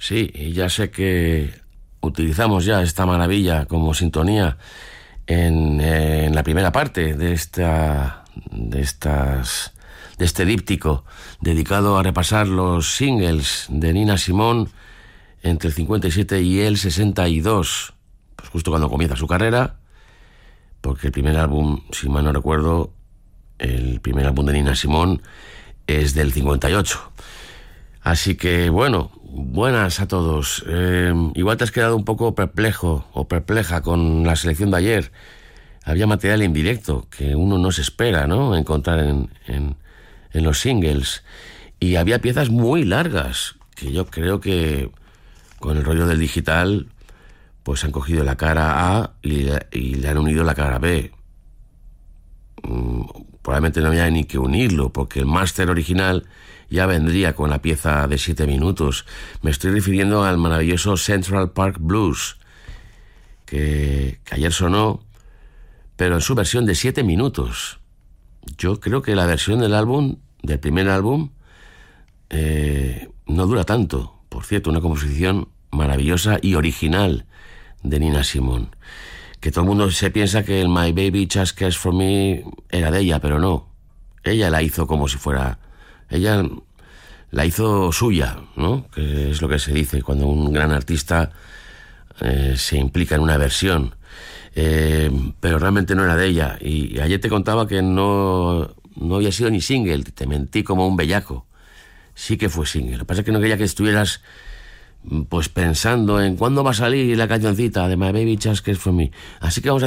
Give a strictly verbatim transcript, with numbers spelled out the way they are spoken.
Sí, y ya sé que utilizamos ya esta maravilla como sintonía en, eh, en la primera parte de esta de estas de este díptico dedicado a repasar los singles de Nina Simone entre el cincuenta y siete y el sesenta y dos, pues justo cuando comienza su carrera, porque el primer álbum, si mal no recuerdo, el primer álbum de Nina Simone es del cincuenta y ocho. Así que, bueno, buenas a todos. Eh, igual te has quedado un poco perplejo o perpleja con la selección de ayer. Había material en directo que uno no se espera, ¿no?, encontrar en, en, en los singles. Y había piezas muy largas que yo creo que con el rollo del digital pues han cogido la cara A y, y le han unido la cara B. Mm, probablemente no había ni que unirlo, porque el máster original ya vendría con la pieza de siete minutos. Me estoy refiriendo al maravilloso Central Park Blues, que, que ayer sonó, pero en su versión de siete minutos. Yo creo que la versión del álbum, del primer álbum, eh, no dura tanto. Por cierto, una composición maravillosa y original de Nina Simone. Que todo el mundo se piensa que el My Baby Just Cares For Me era de ella, pero no. Ella la hizo como si fuera... Ella la hizo suya, ¿no?, que es lo que se dice cuando un gran artista eh, se implica en una versión. Eh, pero realmente no era de ella. Y ayer te contaba que no, no había sido ni single. Te mentí como un bellaco. Sí que fue single. Lo que pasa es que no quería que estuvieras pues pensando en cuándo va a salir la cancioncita de My Baby Just Cares For Me. Así que vamos a